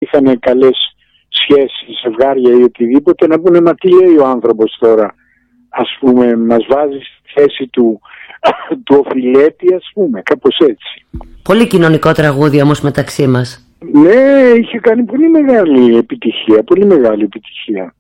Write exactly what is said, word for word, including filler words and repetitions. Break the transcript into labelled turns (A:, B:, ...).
A: είχαν καλές σχέσεις, ζευγάρια ή οτιδήποτε, να πούνε μα τι λέει ο άνθρωπος τώρα, ας πούμε, μας βάζει στη θέση του, του οφειλέτη, ας πούμε, κάπως έτσι.
B: Πολύ κοινωνικό τραγούδι όμως μεταξύ μας.
A: Ναι, είχε κάνει πολύ μεγάλη επιτυχία, πολύ μεγάλη επιτυχία.